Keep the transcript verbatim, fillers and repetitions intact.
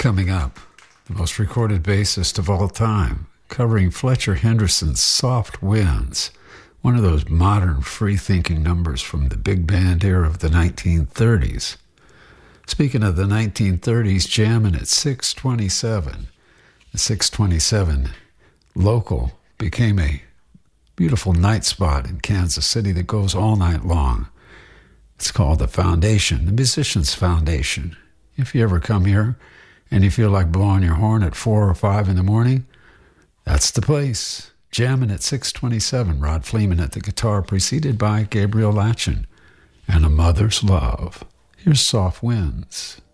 Coming up, the most recorded bassist of all time, covering Fletcher Henderson's Soft Winds, one of those modern free-thinking numbers from the big band era of the nineteen thirties. Speaking of the nineteen thirties, jamming at six twenty-seven. The six twenty-seven local became a beautiful night spot in Kansas City that goes all night long. It's called the Foundation, the Musicians Foundation. If you ever come here and you feel like blowing your horn at four or five in the morning, that's the place. Jamming at six twenty-seven, Rod Fleeman at the guitar, preceded by Gabriel Latchin and A Mother's Love. Here's Soft Winds.